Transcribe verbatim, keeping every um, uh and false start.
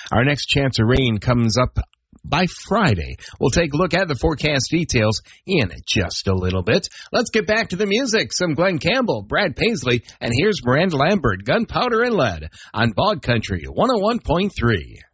Our next chance of rain comes up by Friday. We'll take a look at the forecast details in just a little bit. Let's get back to the music. Some Glenn Campbell, Brad Paisley, and here's Miranda Lambert, Gunpowder and Lead on Bog Country one oh one point three.